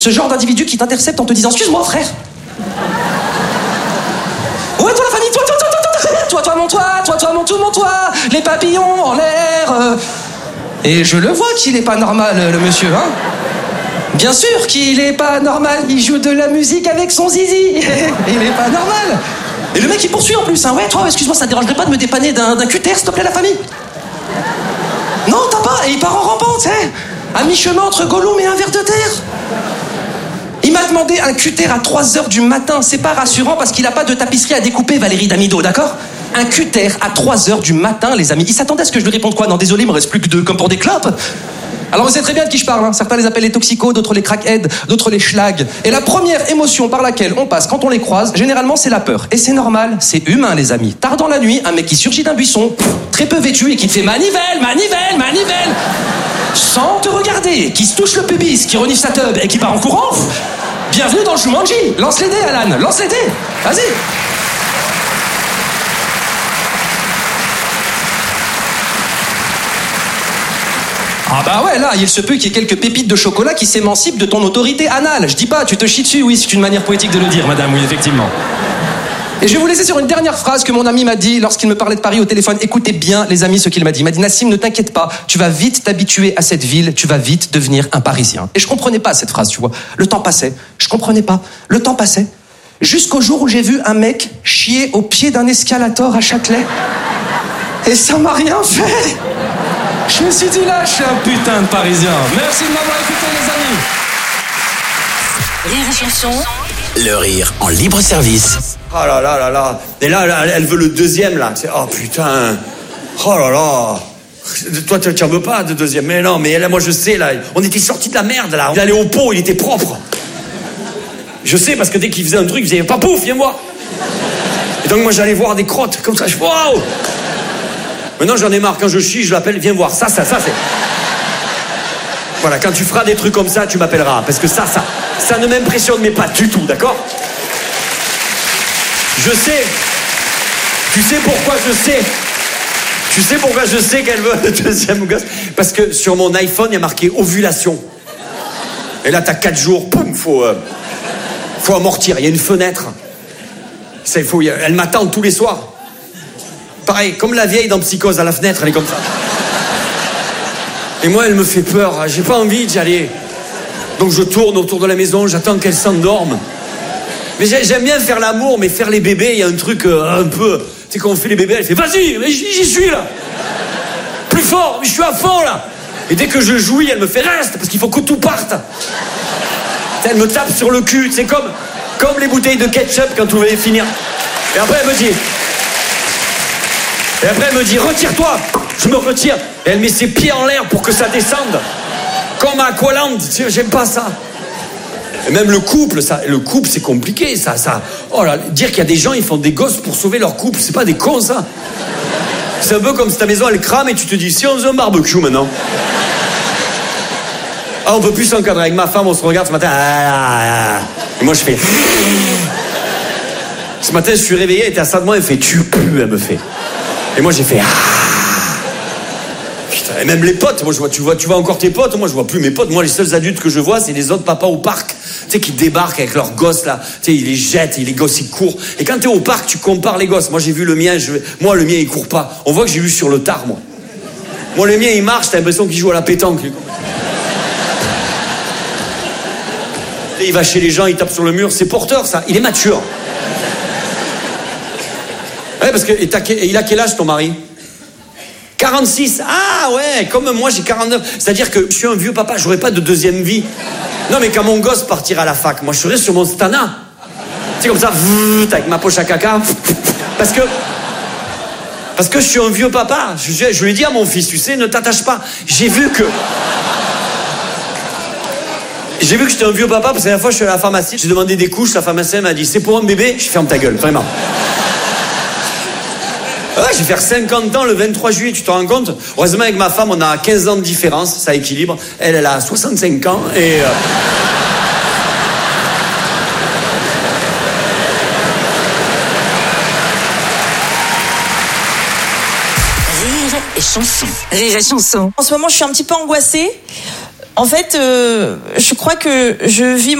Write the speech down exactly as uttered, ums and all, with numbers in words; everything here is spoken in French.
Ce genre d'individu qui t'intercepte en te disant « Excuse-moi, frère !» Ouais, toi, la famille, toi, toi, toi, toi, toi, toi, toi, mon toi, toi, toi, mon tout, mon toi, les papillons en l'air. euh. Et je le vois qu'il est pas normal, le monsieur, hein. Bien sûr qu'il est pas normal, il joue de la musique avec son zizi. Il est pas normal. Et le mec, il poursuit en plus, hein. Ouais, toi, excuse-moi, ça te dérangerait pas de me dépanner d'un, d'un cutter, s'il te plaît, la famille? Non, t'as pas, et il part en rampant, tu sais, à mi-chemin entre Gollum et un ver de terre. Il m'a demandé un cutter à trois heures du matin. C'est pas rassurant parce qu'il a pas de tapisserie à découper, Valérie Damido, d'accord? Un cutter à trois heures du matin, les amis. Il s'attendait à ce que je lui réponde quoi? Non, désolé, il me reste plus que deux, comme pour des clopes. Alors vous savez très bien de qui je parle, hein. Certains les appellent les toxicos, d'autres les crackheads, d'autres les schlags. Et la première émotion par laquelle on passe quand on les croise, généralement c'est la peur. Et c'est normal, c'est humain les amis. Tard dans la nuit, un mec qui surgit d'un buisson, très peu vêtu et qui te fait manivelle, manivelle, manivelle, sans te regarder, qui se touche le pubis, qui renifle sa teub et qui part en courant. Bienvenue dans le Jumanji. Lance les dés, Alan, lance les dés. Vas-y. Ah bah ouais, là, il se peut qu'il y ait quelques pépites de chocolat qui s'émancipent de ton autorité anale. Je dis pas, tu te chies dessus, oui, c'est une manière poétique de le dire, madame, oui, effectivement. Et je vais vous laisser sur une dernière phrase que mon ami m'a dit lorsqu'il me parlait de Paris au téléphone. Écoutez bien, les amis, ce qu'il m'a dit. Il m'a dit, Nassim, ne t'inquiète pas, tu vas vite t'habituer à cette ville, tu vas vite devenir un Parisien. Et je comprenais pas cette phrase, tu vois. Le temps passait, je comprenais pas. Le temps passait. Jusqu'au jour où j'ai vu un mec chier au pied d'un escalator à Châtelet. Et ça m'a rien fait. Je me suis dit là, je suis un putain de Parisien. Merci de m'avoir écouté, les amis. Rire et chanson. Le rire en libre service. Oh là là là là. Et là, là elle veut le deuxième là. C'est, oh putain. Oh là là. Toi, tu en veux pas de deuxième. Mais non, mais là, moi je sais là. On était sortis de la merde là. Il allait au pot, il était propre. Je sais parce que dès qu'il faisait un truc, il faisait pas pouf, viens voir. Et donc moi j'allais voir des crottes comme ça. Je waouh. Maintenant j'en ai marre, quand je chie, je l'appelle, viens voir. Ça, ça, ça, c'est... Voilà, quand tu feras des trucs comme ça, tu m'appelleras. Parce que ça, ça, ça ne m'impressionne mais pas du tout, d'accord? Je sais. Tu sais pourquoi je sais? Tu sais pourquoi je sais qu'elle veut le deuxième gosse? Parce que sur mon iPhone, il y a marqué ovulation. Et là, t'as quatre jours, poum, faut... Euh, faut amortir, il y a une fenêtre. Ça, il faut... Elle m'attend tous les soirs. Pareil, comme la vieille dans Psychose, à la fenêtre, elle est comme ça. Et moi, elle me fait peur, j'ai pas envie d'y aller. Donc je tourne autour de la maison, j'attends qu'elle s'endorme. Mais j'aime bien faire l'amour, mais faire les bébés, il y a un truc euh, un peu... Tu sais, quand on fait les bébés, elle fait « Vas-y, mais j'y suis, là !» Plus fort, mais je suis à fond, là. Et dès que je jouis, elle me fait « Reste, parce qu'il faut que tout parte !» Elle me tape sur le cul, c'est comme, comme les bouteilles de ketchup quand vous voulez finir. Et après, elle me dit... Et après, elle me dit, retire-toi. Je me retire. Et elle met ses pieds en l'air pour que ça descende. Comme à Aqualand. J'aime pas ça. Et même le couple, ça, le couple, c'est compliqué, ça, ça. Oh là, dire qu'il y a des gens, ils font des gosses pour sauver leur couple, c'est pas des cons, ça. C'est un peu comme si ta maison, elle crame et tu te dis, si on faisait un barbecue maintenant. Ah, on peut plus s'encadrer. Avec ma femme, on se regarde ce matin. Et moi, je fais... Ce matin, je suis réveillé, elle était à ça de moi, elle fait, tu pues, elle me fait. Et moi j'ai fait ah. Putain, et même les potes, moi je vois, tu vois, tu vois encore tes potes, moi je vois plus mes potes, moi les seuls adultes que je vois c'est les autres papas au parc, tu sais, qui débarquent avec leurs gosses là, tu sais, ils les jettent, et les gosses ils courent. Et quand t'es au parc, tu compares les gosses. Moi j'ai vu le mien, je... moi le mien il court pas. On voit que j'ai vu sur le tard, moi. Moi le mien il marche, t'as l'impression qu'il joue à la pétanque. Et il va chez les gens, il tape sur le mur, c'est porteur ça, il est mature. Ouais, parce que, et et il a quel âge ton mari? quarante-six. Ah ouais, comme moi j'ai quarante-neuf. C'est-à-dire que je suis un vieux papa, j'aurais pas de deuxième vie. Non mais quand mon gosse partira à la fac, moi je serai sur mon stana. Tu sais, comme ça, avec ma poche à caca. Parce que... Parce que je suis un vieux papa. Je, je lui ai dit à mon fils, tu sais, ne t'attache pas. J'ai vu que... J'ai vu que j'étais un vieux papa, parce que la fois je suis à la pharmacie, j'ai demandé des couches, la pharmacienne m'a dit, c'est pour un bébé? Je ferme ta gueule, vraiment. Ouais, je vais faire cinquante ans le vingt-trois juillet, tu te rends compte? Heureusement, avec ma femme, on a quinze ans de différence, ça équilibre. Elle, elle a soixante-cinq ans et... Euh... Rire et chanson. Rire et chanson. En ce moment, je suis un petit peu angoissée. En fait, euh, je crois que je vis